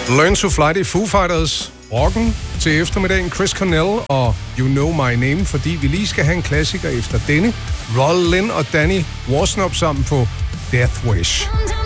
Learn to Fly, det er Foo Fighters. Rocken til eftermiddagen, Chris Cornell og You Know My Name, fordi vi lige skal have en klassiker efter denne. Rollin og Danny Worsnop sammen på Death Wish.